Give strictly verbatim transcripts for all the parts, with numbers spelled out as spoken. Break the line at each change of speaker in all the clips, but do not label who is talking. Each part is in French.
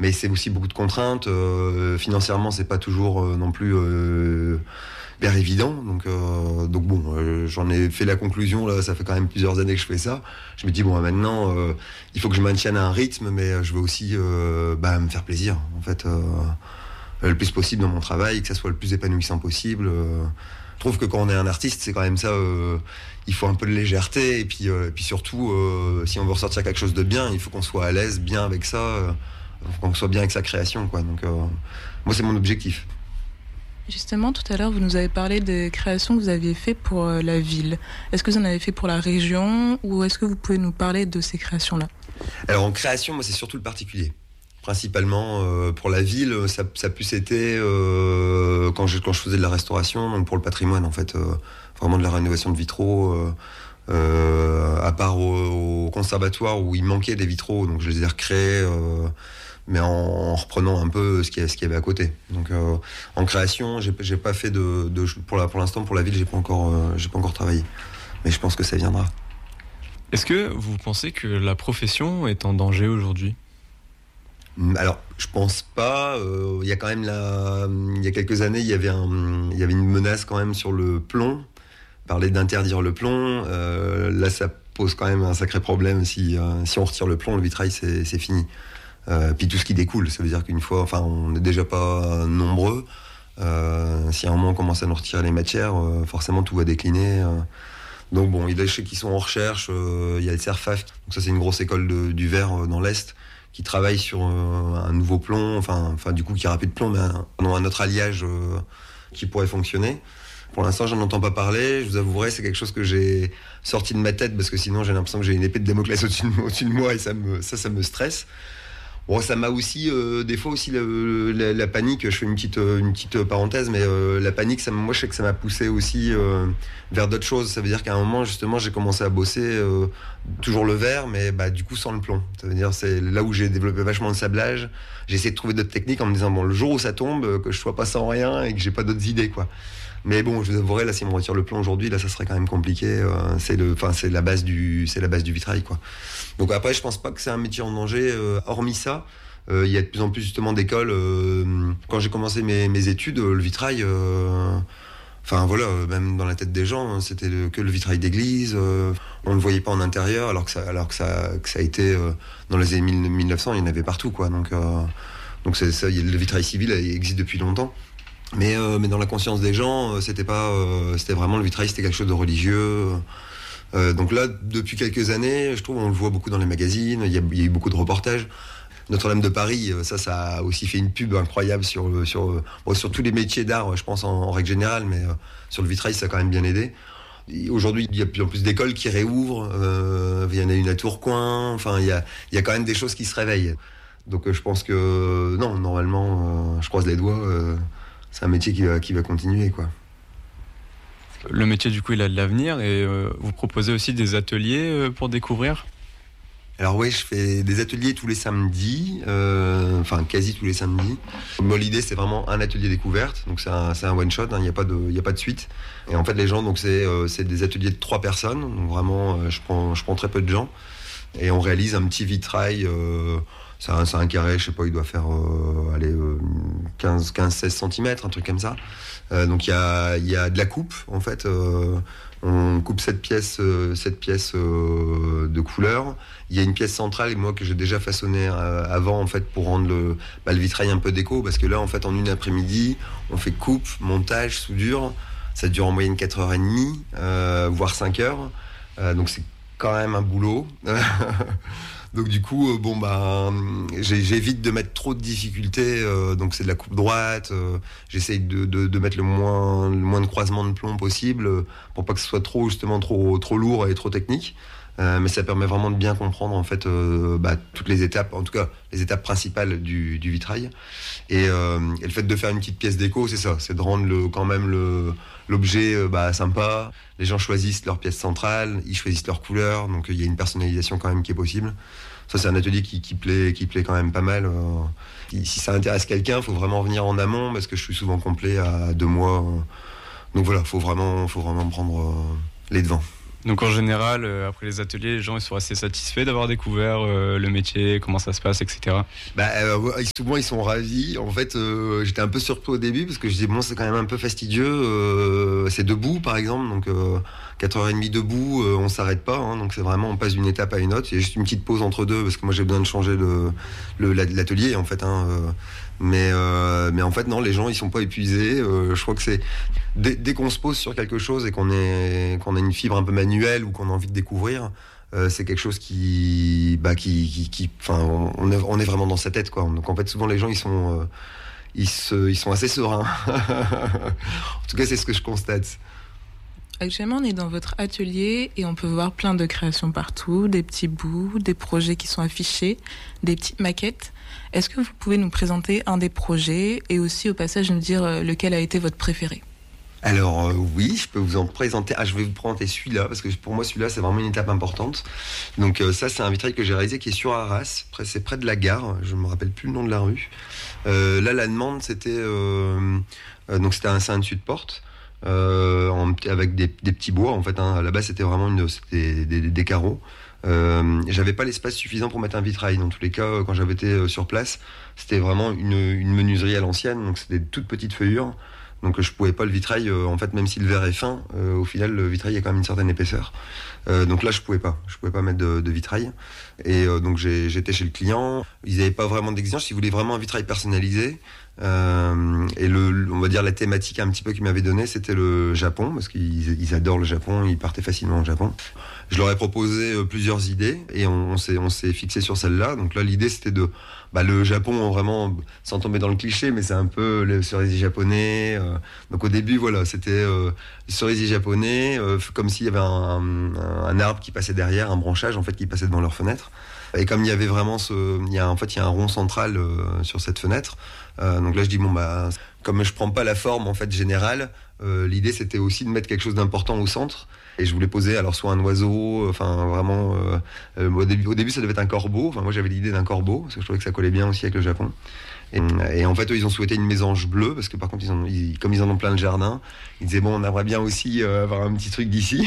mais c'est aussi beaucoup de contraintes. Euh, financièrement, c'est pas toujours euh, non plus euh, hyper évident. Donc, euh, donc bon, euh, j'en ai fait la conclusion. Là, ça fait quand même plusieurs années que je fais ça. Je me dis bon, maintenant, euh, il faut que je maintienne un rythme, mais je veux aussi euh, bah, me faire plaisir, en fait, euh, le plus possible dans mon travail, que ça soit le plus épanouissant possible. Euh, je trouve que quand on est un artiste, c'est quand même ça. Euh, il faut un peu de légèreté, et puis, euh, et puis surtout, euh, si on veut ressortir quelque chose de bien, il faut qu'on soit à l'aise, bien avec ça. Euh, qu'on soit bien avec sa création, quoi. Donc, euh, moi, c'est mon objectif.
Justement, tout à l'heure, vous nous avez parlé des créations que vous aviez faites pour euh, la ville. Est-ce que vous en avez fait pour la région, ou est-ce que vous pouvez nous parler de ces créations-là ?
Alors, en création, moi, c'est surtout le particulier. Principalement, euh, pour la ville, ça, ça a plus été euh, quand, je, quand je faisais de la restauration, donc pour le patrimoine, en fait, euh, vraiment de la rénovation de vitraux. Euh, euh, à part au, au conservatoire où il manquait des vitraux, donc je les ai recréés. Euh, mais en, en reprenant un peu ce qu'il y, ce qu'il y avait à côté. Donc euh, en création, j'ai, j'ai pas fait de, de pour, la, pour l'instant pour la ville, j'ai pas encore, euh, j'ai pas encore travaillé. Mais je pense que ça viendra.
Est-ce que vous pensez que la profession est en danger aujourd'hui ?
Alors, je pense pas. Euh, il y a quand même la, il y a quelques années, il y avait un, il y avait une menace quand même sur le plomb. Parler d'interdire le plomb, euh, là, ça pose quand même un sacré problème. Si, euh, si on retire le plomb, le vitrail, c'est, c'est fini. Euh, puis tout ce qui découle, ça veut dire qu'une fois, enfin, on n'est déjà pas nombreux. Euh, si à un moment on commence à nous retirer les matières, euh, forcément tout va décliner. Euh. Donc bon, il y a des gens qui sont en recherche. Euh, il y a le CERFAF, donc ça c'est une grosse école de, du verre euh, dans l'Est, qui travaille sur euh, un nouveau plomb, enfin, enfin du coup qui aura plus de plomb, mais un, un autre alliage euh, qui pourrait fonctionner. Pour l'instant, j'en entends pas parler. Je vous avouerai, c'est quelque chose que j'ai sorti de ma tête parce que sinon j'ai l'impression que j'ai une épée de Damoclès au-dessus de, au-dessus de moi et ça me, ça, ça me stresse. Bon, ça m'a aussi, euh, des fois aussi, le, la, la panique, je fais une petite, une petite parenthèse, mais euh, la panique, ça, moi je sais que ça m'a poussé aussi euh, vers d'autres choses. Ça veut dire qu'à un moment, justement, j'ai commencé à bosser euh, toujours le verre, mais bah, du coup sans le plomb. Ça veut dire c'est là où j'ai développé vachement le sablage. J'ai essayé de trouver d'autres techniques en me disant, bon, le jour où ça tombe, que je sois pas sans rien et que j'ai pas d'autres idées, quoi. Mais bon, je vous avouerai, là, si on me retire le plomb aujourd'hui, là, ça serait quand même compliqué. Euh, c'est le, enfin, c'est la base du, c'est la base du vitrail, quoi. Donc après, je pense pas que c'est un métier en danger. Euh, hormis ça, il euh, y a de plus en plus justement d'écoles. Euh, quand j'ai commencé mes, mes études, le vitrail, euh, enfin voilà, même dans la tête des gens, hein, c'était le, que le vitrail d'église. Euh, on ne le voyait pas en intérieur, alors que ça, alors que ça, que ça a été euh, dans les années mille neuf cents, il y en avait partout, quoi. Donc, euh, donc c'est ça. Le vitrail civil il existe depuis longtemps. Mais, euh, mais dans la conscience des gens, c'était pas, euh, c'était vraiment le vitrail, c'était quelque chose de religieux. Euh, donc là, depuis quelques années, je trouve, on le voit beaucoup dans les magazines. Il y a, il y a eu beaucoup de reportages. Notre-Dame de Paris, ça, ça a aussi fait une pub incroyable sur, sur, bon, sur tous les métiers d'art, je pense en, en règle générale, mais euh, sur le vitrail, ça a quand même bien aidé. Et aujourd'hui, il y a de plus en plus d'écoles qui réouvrent. Euh, il y en a une à Tourcoing. Enfin, il y a, il y a quand même des choses qui se réveillent. Donc, euh, je pense que non, normalement, euh, je croise les doigts. Euh, c'est un métier qui va, qui va continuer, quoi.
Le métier, du coup, il a de l'avenir et euh, vous proposez aussi des ateliers euh, pour découvrir ?
Alors oui, je fais des ateliers tous les samedis, euh, enfin quasi tous les samedis. Moi, l'idée, c'est vraiment un atelier découverte, donc c'est un, c'est un one-shot, il hein, n'y a pas de, il y a pas de suite. Et en fait, les gens, donc c'est, euh, c'est des ateliers de trois personnes, donc vraiment, euh, je prends, je prends très peu de gens, et on réalise un petit vitrail. Euh, c'est, un, c'est un carré, je sais pas, il doit faire euh, allez, euh, quinze seize centimètres, un truc comme ça. Euh, donc il y a, y a de la coupe, en fait. Euh, on coupe cette pièce, euh, cette pièce euh, de couleur. Il y a une pièce centrale, moi, que j'ai déjà façonnée euh, avant, en fait, pour rendre le, bah, le vitrail un peu déco, parce que là, en fait, en une après-midi, on fait coupe, montage, soudure. Ça dure en moyenne quatre heures trente, euh, voire cinq heures. Euh, donc c'est quand même un boulot. Donc du coup, euh, bon bah, j'évite de mettre trop de difficultés. Euh, donc c'est de la coupe droite. Euh, j'essaye de, de, de mettre le moins, le moins de croisements de plomb possible euh, pour pas que ce soit trop justement trop, trop lourd et trop technique. Euh, mais ça permet vraiment de bien comprendre en fait euh, bah, toutes les étapes, en tout cas les étapes principales du, du vitrail. Et, euh, et le fait de faire une petite pièce déco, c'est ça, c'est de rendre le, quand même le, l'objet euh, bah, sympa. Les gens choisissent leur pièce centrale, ils choisissent leur couleur, donc il y a une personnalisation quand même qui est possible. Ça, c'est un atelier qui, qui, plaît, qui plaît quand même pas mal. Euh, si ça intéresse quelqu'un, il faut vraiment venir en amont parce que je suis souvent complet à deux mois. Euh, donc voilà, il faut vraiment, faut vraiment prendre euh, les devants.
Donc en général, euh, après les ateliers, les gens ils sont assez satisfaits d'avoir découvert euh, le métier, comment ça se passe, et cetera.
Bah, euh, souvent ils sont ravis. En fait, euh, j'étais un peu surpris au début parce que je disais bon, c'est quand même un peu fastidieux. Euh, c'est debout par exemple, donc euh, quatre heures trente debout, euh, on s'arrête pas. Hein, donc c'est vraiment on passe d'une étape à une autre. Il y a juste une petite pause entre deux parce que moi j'ai besoin de changer le, le l'atelier en fait. Hein, euh, mais euh, mais en fait non, les gens ils sont pas épuisés. Euh, je crois que c'est dès, dès qu'on se pose sur quelque chose et qu'on est qu'on a une fibre un peu manuelle ou qu'on a envie de découvrir. Euh, c'est quelque chose qui, bah, qui, qui, qui, enfin, on est, on est vraiment dans sa tête, quoi. Donc en fait, souvent les gens, ils sont, euh, ils se, ils sont assez sereins. En tout cas, c'est ce que je constate.
Actuellement, on est dans votre atelier et on peut voir plein de créations partout, des petits bouts, des projets qui sont affichés, des petites maquettes. Est-ce que vous pouvez nous présenter un des projets et aussi au passage nous dire lequel a été votre préféré ?
Alors euh, oui, je peux vous en présenter. Ah, je vais vous présenter celui-là parce que pour moi celui-là c'est vraiment une étape importante. Donc euh, ça c'est un vitrail que j'ai réalisé qui est sur Arras, près, c'est près de la gare. Je me rappelle plus le nom de la rue. Euh, là la demande c'était euh, euh, donc c'était un, c'est un dessus de porte euh, en, avec des, des petits bois en fait. Hein. À la base c'était vraiment une, c'était des, des, des carreaux. Euh, j'avais pas l'espace suffisant pour mettre un vitrail. Dans tous les cas, quand j'avais été sur place, c'était vraiment une, une menuiserie à l'ancienne. Donc c'était de toutes petites feuillures. Donc je pouvais pas le vitrail, euh, en fait même si le verre est fin, euh, au final le vitrail a quand même une certaine épaisseur. Euh, donc là je pouvais pas, je pouvais pas mettre de, de vitrail. Et euh, donc j'ai, j'étais chez le client, ils n'avaient pas vraiment d'exigence, ils voulaient vraiment un vitrail personnalisé. Euh, et le, on va dire la thématique un petit peu qu'ils m'avaient donné, c'était le Japon, parce qu'ils ils adorent le Japon, ils partaient facilement au Japon. Je leur ai proposé euh, plusieurs idées et on, on s'est, on s'est fixé sur celle-là. Donc là l'idée c'était de Bah, le Japon, vraiment, sans tomber dans le cliché, mais c'est un peu le cerisier japonais. Euh, donc au début, voilà, c'était euh, le cerisier japonais, euh, comme s'il y avait un, un, un arbre qui passait derrière, un branchage en fait qui passait devant leur fenêtre. Et comme il y avait vraiment ce, il y a en fait il y a un rond central euh, sur cette fenêtre. Euh, donc là je dis bon bah comme je prends pas la forme en fait générale, euh, l'idée c'était aussi de mettre quelque chose d'important au centre. Et je voulais poser alors soit un oiseau, enfin vraiment euh, euh, au début au début ça devait être un corbeau. Enfin moi j'avais l'idée d'un corbeau parce que je trouvais que ça collait bien aussi avec le Japon. Et, et en fait eux ils ont souhaité une mésange bleue parce que par contre ils ont, ils, comme ils en ont plein le jardin, ils disaient bon on aimerait bien aussi euh, avoir un petit truc d'ici.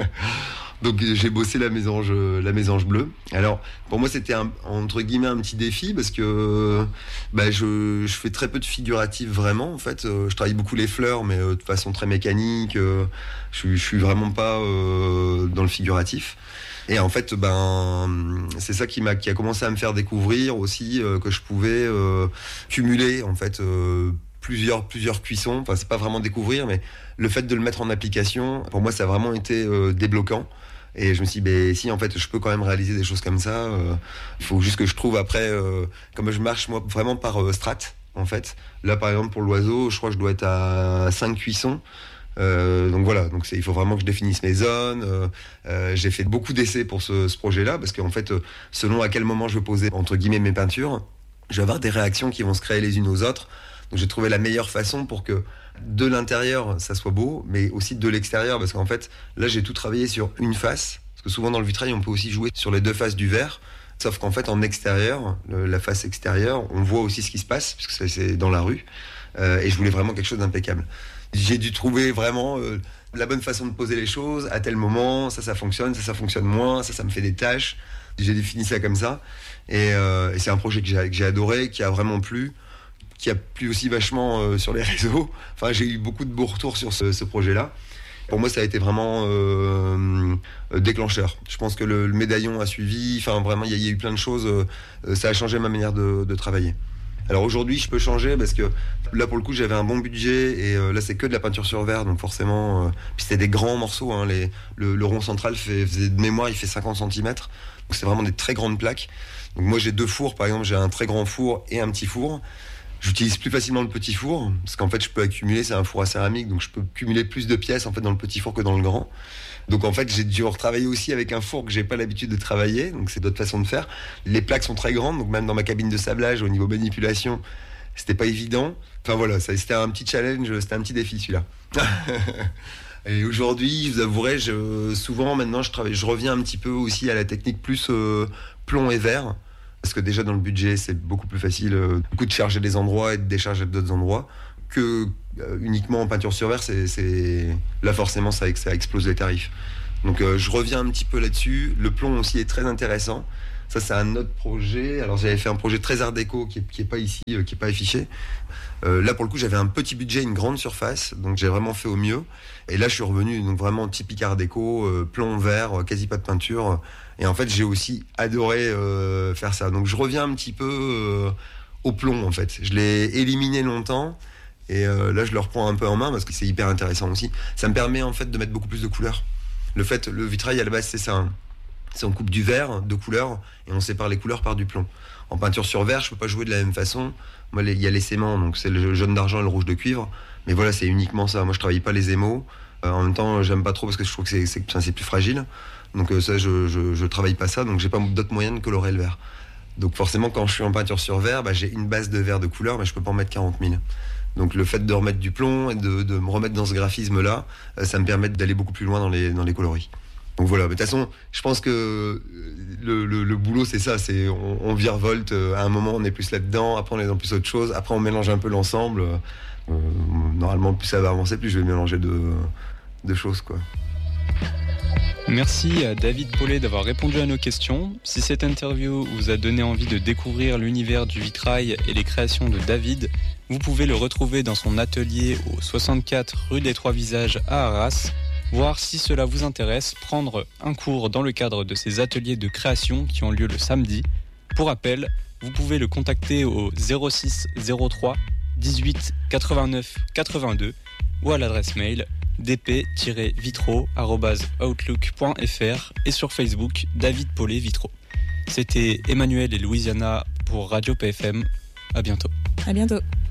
Donc j'ai bossé la mésange, la mésange bleue. Alors pour moi c'était un, entre guillemets un petit défi parce que bah, je, je fais très peu de figuratif vraiment en fait. Euh, je travaille beaucoup les fleurs mais euh, de façon très mécanique. Euh, je, je suis vraiment pas euh, dans le figuratif. Et en fait ben c'est ça qui m'a qui a commencé à me faire découvrir aussi euh, que je pouvais euh, cumuler en fait. Euh, plusieurs plusieurs cuissons, enfin c'est pas vraiment découvrir mais le fait de le mettre en application pour moi ça a vraiment été euh, débloquant et je me suis dit ben si en fait je peux quand même réaliser des choses comme ça, euh, il faut juste que je trouve après euh, comme je marche moi vraiment par euh, strat en fait. Là par exemple pour l'oiseau je crois que je dois être à cinq cuissons. Euh, donc voilà, donc c'est, il faut vraiment que je définisse mes zones. Euh, euh, j'ai fait beaucoup d'essais pour ce, ce projet-là parce qu'en fait, euh, selon à quel moment je veux poser entre guillemets mes peintures, je vais avoir des réactions qui vont se créer les unes aux autres. Donc j'ai trouvé la meilleure façon pour que de l'intérieur ça soit beau, mais aussi de l'extérieur parce qu'en fait là j'ai tout travaillé sur une face parce que souvent dans le vitrail on peut aussi jouer sur les deux faces du verre. Sauf qu'en fait en extérieur, le, la face extérieure, on voit aussi ce qui se passe puisque c'est, c'est dans la rue. Euh, et je voulais vraiment quelque chose d'impeccable. J'ai dû trouver vraiment euh, la bonne façon de poser les choses à tel moment. Ça, ça fonctionne, ça, ça fonctionne moins. Ça, ça me fait des tâches. J'ai défini ça comme ça. Et, euh, et c'est un projet que j'ai, que j'ai adoré, qui a vraiment plu, qui a plu aussi vachement euh, sur les réseaux. Enfin, j'ai eu beaucoup de beaux retours sur ce, ce projet-là. Pour moi, ça a été vraiment euh, déclencheur. Je pense que le, le médaillon a suivi. Enfin, vraiment, il y, y a eu plein de choses. Euh, ça a changé ma manière de, de travailler. Alors aujourd'hui, je peux changer parce que là, pour le coup, j'avais un bon budget et euh, là, c'est que de la peinture sur verre, donc forcément, euh, puis c'était des grands morceaux. Hein, les, le, le rond central fait, faisait de mémoire, il fait cinquante centimètres, donc c'est vraiment des très grandes plaques. Donc moi, j'ai deux fours, par exemple, j'ai un très grand four et un petit four. J'utilise plus facilement le petit four parce qu'en fait, je peux accumuler. C'est un four à céramique, donc je peux cumuler plus de pièces en fait dans le petit four que dans le grand. Donc en fait, j'ai dû retravailler aussi avec un four que j'ai pas l'habitude de travailler, donc c'est d'autres façons de faire. Les plaques sont très grandes, donc même dans ma cabine de sablage, au niveau manipulation, c'était pas évident. Enfin voilà, ça, c'était un petit challenge, c'était un petit défi celui-là. Et aujourd'hui, je vous avouerai, je, souvent maintenant, je travaille, je reviens un petit peu aussi à la technique plus euh, plomb et verre, parce que déjà dans le budget, c'est beaucoup plus facile, euh, beaucoup de charger des endroits et de décharger d'autres endroits que euh, uniquement en peinture sur verre. C'est, c'est... Là forcément, ça, ça explose les tarifs. Donc euh, je reviens un petit peu là-dessus. Le plomb aussi est très intéressant. Ça, c'est un autre projet. Alors j'avais fait un projet très art déco qui est, qui est pas ici, euh, qui est pas affiché. Euh, là pour le coup j'avais un petit budget, une grande surface, donc j'ai vraiment fait au mieux. Et là je suis revenu donc vraiment typique art déco, euh, plomb vert, euh, quasi pas de peinture. Et en fait j'ai aussi adoré euh, faire ça. Donc je reviens un petit peu euh, au plomb en fait. Je l'ai éliminé longtemps. Et euh, là, je le reprends un peu en main parce que c'est hyper intéressant aussi. Ça me permet en fait de mettre beaucoup plus de couleurs. Le fait, le vitrail à la base, c'est ça. Hein. C'est on coupe du vert, deux couleurs, et on sépare les couleurs par du plomb. En peinture sur verre, je peux pas jouer de la même façon. Moi, il y a les séments, donc c'est le jaune d'argent et le rouge de cuivre. Mais voilà, c'est uniquement ça. Moi, je travaille pas les émaux. Euh, en même temps, j'aime pas trop parce que je trouve que c'est, c'est, c'est plus fragile. Donc euh, ça, je, je, je travaille pas ça. Donc j'ai pas d'autres moyens de colorer le vert. Donc forcément, quand je suis en peinture sur verre, bah, j'ai une base de verre de couleur, mais je peux pas en mettre quarante mille. Donc le fait de remettre du plomb et de, de me remettre dans ce graphisme-là, euh, ça me permet d'aller beaucoup plus loin dans les, dans les coloris. Donc voilà, mais de toute façon, je pense que le, le, le boulot, c'est ça, c'est on, on virevolte, à un moment on est plus là-dedans, après on est dans plus autre chose, après on mélange un peu l'ensemble. Euh, normalement, plus ça va avancer, plus je vais mélanger de, de choses, quoi.
Merci à David Paulet d'avoir répondu à nos questions. Si cette interview vous a donné envie de découvrir l'univers du vitrail et les créations de David, vous pouvez le retrouver dans son atelier au soixante-quatre rue des Trois Visages à Arras. Voir si cela vous intéresse, prendre un cours dans le cadre de ces ateliers de création qui ont lieu le samedi. Pour rappel, vous pouvez le contacter au zéro six zéro trois dix-huit quatre-vingt-neuf quatre-vingt-deux ou à l'adresse mail d p tiret vitraux arobase outlook point f r et sur Facebook David Paulet Vitraux. C'était Emmanuel et Louisiana pour Radio P F M. À bientôt.
À bientôt.